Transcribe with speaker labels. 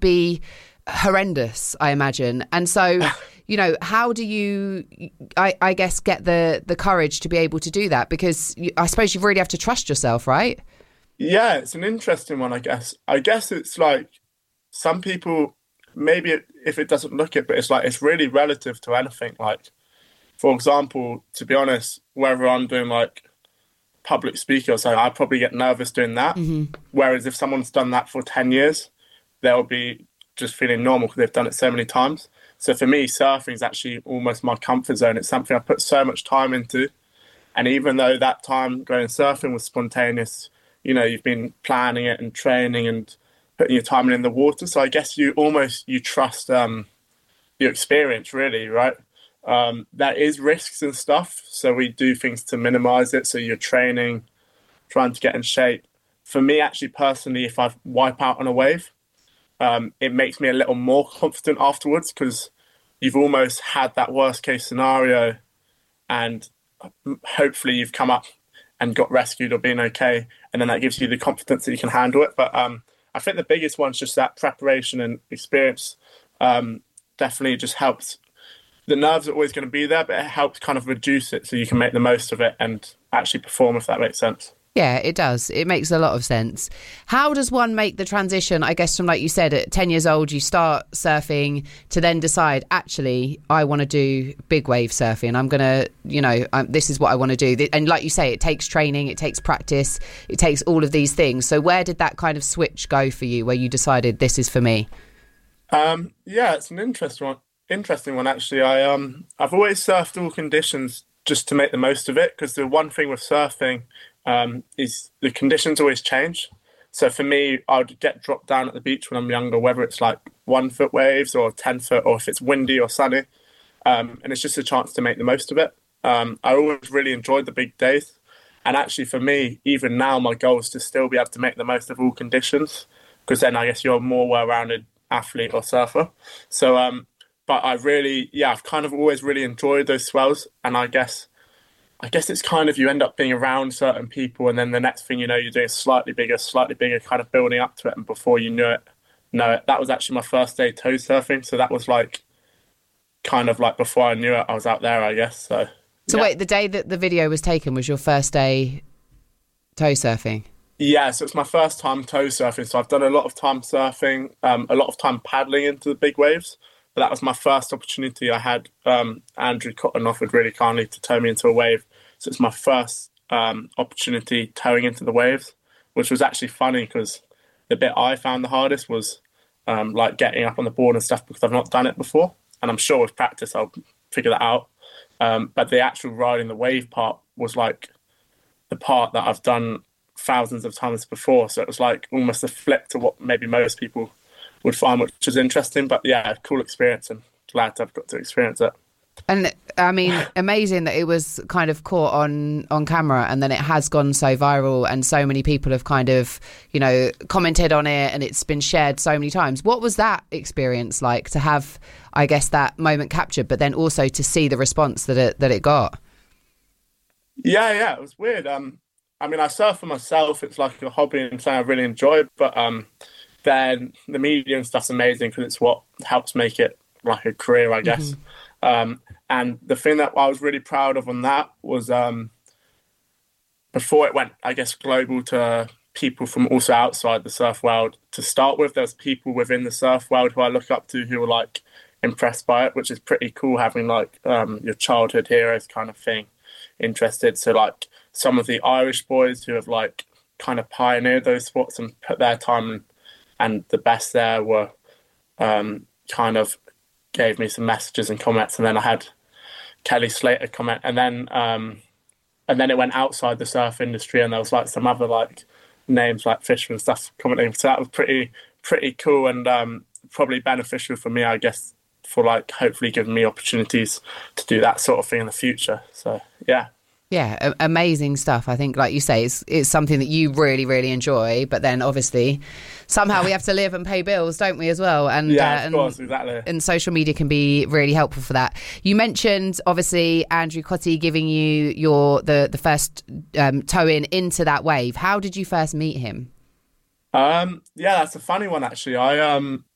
Speaker 1: be horrendous, I imagine. And so, you know, how do you, I guess, get the courage to be able to do that? Because I suppose you really have to trust yourself, right?
Speaker 2: Yeah, it's an interesting one, I guess. I guess it's like some people, maybe if it doesn't look it, but it's like it's really relative to anything. Like, for example, to be honest, whether I'm doing like public speaking or something, I probably get nervous doing that. Whereas if someone's done that for 10 years, they'll be just feeling normal because they've done it so many times. So for me, surfing is actually almost my comfort zone. It's something I put so much time into. And even though that time going surfing was spontaneous, you know, you've been planning it and training and putting your time in the water. So I guess you trust your experience, really, right? There is risks and stuff. So we do things to minimize it. So you're training, trying to get in shape. For me, actually, personally, if I wipe out on a wave, it makes me a little more confident afterwards because you've almost had that worst case scenario and hopefully you've come up and got rescued or been okay. And then that gives you the confidence that you can handle it. But I think the biggest one's just that preparation and experience definitely just helps. The nerves are always going to be there, but it helps kind of reduce it so you can make the most of it and actually perform, if that makes sense.
Speaker 1: Yeah, it does. It makes a lot of sense. How does one make the transition, I guess, from, like you said, at 10 years old, you start surfing to then decide, actually, I want to do big wave surfing. I'm going to, you know, this is what I want to do. And like you say, it takes training, it takes practice, it takes all of these things. So where did that kind of switch go for you where you decided this is for me?
Speaker 2: Yeah, it's an interesting one, actually. I've always surfed all conditions just to make the most of it because the one thing with surfing is the conditions always change. So for me, I'd get dropped down at the beach when I'm younger, whether it's like 1 foot waves or 10 foot, or if it's windy or sunny. And it's just a chance to make the most of it. I always really enjoyed the big days. And actually for me, even now, my goal is to still be able to make the most of all conditions because then I guess you're a more well-rounded athlete or surfer. So, but I've kind of always really enjoyed those swells. And I guess it's kind of you end up being around certain people and then the next thing you know, you're doing slightly bigger, kind of building up to it. And before you know it, that was actually my first day toe surfing. So that was like kind of like before I knew it, I was out there, I guess. So yeah.
Speaker 1: Wait, the day that the video was taken was your first day toe surfing?
Speaker 2: Yeah, so it's my first time toe surfing. So I've done a lot of time surfing, a lot of time paddling into the big waves. But that was my first opportunity. I had Andrew Cotton offered really kindly to tow me into a wave. So it's my first opportunity towing into the waves, which was actually funny because the bit I found the hardest was like getting up on the board and stuff because I've not done it before. And I'm sure with practice I'll figure that out. But the actual riding the wave part was like the part that I've done thousands of times before. So it was like almost a flip to what maybe most people would find, which is interesting. But yeah, cool experience and glad to have got to experience it.
Speaker 1: And I mean, amazing that it was kind of caught on camera and then it has gone so viral and so many people have kind of, you know, commented on it and it's been shared so many times. What was that experience like to have, I guess, that moment captured, but then also to see the response that it got?
Speaker 2: Yeah, it was weird. I mean, I surf for myself. It's like a hobby and something I really enjoy, but then the media and stuff's amazing because it's what helps make it like a career, I guess. And the thing that I was really proud of on that was before it went, I guess, global to people from also outside the surf world. To start with, there's people within the surf world who I look up to who were like impressed by it, which is pretty cool having like your childhood heroes kind of thing interested. So like some of the Irish boys who have like kind of pioneered those spots and put their time in, and the best there were kind of gave me some messages and comments, and then I had Kelly Slater comment, and then it went outside the surf industry, and there was like some other like names like Fisher and stuff commenting. So that was pretty cool and probably beneficial for me, I guess, for like hopefully giving me opportunities to do that sort of thing in the future. So yeah.
Speaker 1: Yeah, amazing stuff. I think, like you say, it's something that you really, really enjoy. But then, obviously, somehow we have to live and pay bills, don't we, as well? And
Speaker 2: yeah, of course, exactly.
Speaker 1: And social media can be really helpful for that. You mentioned, obviously, Andrew Cotty giving you the first toe into that wave. How did you first meet him?
Speaker 2: Yeah, that's a funny one, actually.